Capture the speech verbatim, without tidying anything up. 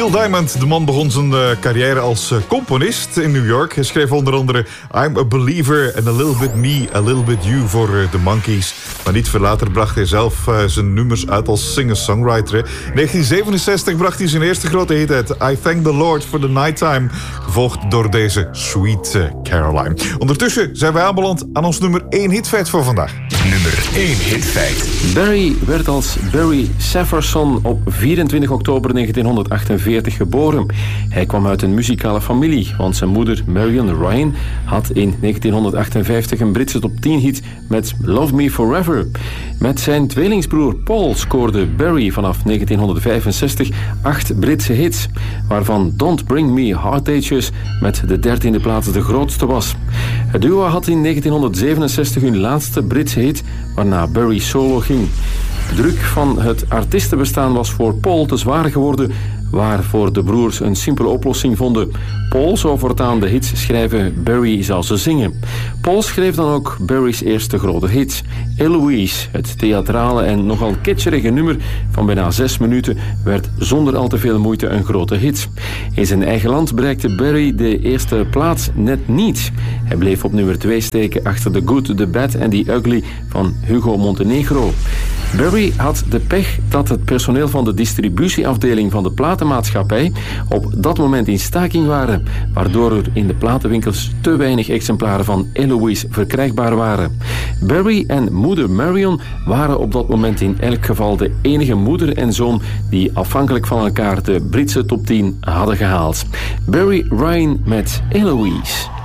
Neil Diamond, de man begon zijn uh, carrière als uh, componist in New York. Hij schreef onder andere I'm a Believer and A Little Bit Me, A Little Bit You voor uh, de Monkees. Maar niet veel later bracht hij zelf uh, zijn nummers uit als singer-songwriter. In negentien zevenenzestig bracht hij zijn eerste grote hit uit, I Thank the Lord for the Nighttime, gevolgd door deze Sweet uh, Caroline. Ondertussen zijn wij aanbeland aan ons nummer één hitfeit voor vandaag. Nummer één hitfeit. Barry werd als Barry Saferson op vierentwintig oktober negentienhonderdachtenveertig geboren. Hij kwam uit een muzikale familie, want zijn moeder Marion Ryan had in negentienhonderdachtenvijftig een Britse top tien hit met Love Me Forever. Met zijn tweelingsbroer Paul scoorde Barry vanaf negentienhonderdvijfenzestig acht Britse hits, waarvan Don't Bring Me Heartaches met de dertiende plaats de grootste was. Het duo had in negentienhonderdzevenenzestig hun laatste Britse hit, waarna Barry solo ging. De druk van het artiestenbestaan was voor Paul te zwaar geworden, waarvoor de broers een simpele oplossing vonden. Paul zou voortaan de hits schrijven, Barry zou ze zingen. Paul schreef dan ook Barry's eerste grote hit, Eloise. Het theatrale en nogal kitscherige nummer van bijna zes minuten werd zonder al te veel moeite een grote hit. In zijn eigen land bereikte Barry de eerste plaats net niet. Hij bleef op nummer twee steken achter The Good, The Bad and The Ugly van Hugo Montenegro. Barry had de pech dat het personeel van de distributieafdeling van de platenmaatschappij op dat moment in staking waren, waardoor er in de platenwinkels te weinig exemplaren van Eloise verkrijgbaar waren. Barry en moeder Marion waren op dat moment in elk geval de enige moeder en zoon die afhankelijk van elkaar de Britse top tien hadden gehaald. Barry Ryan met Eloise.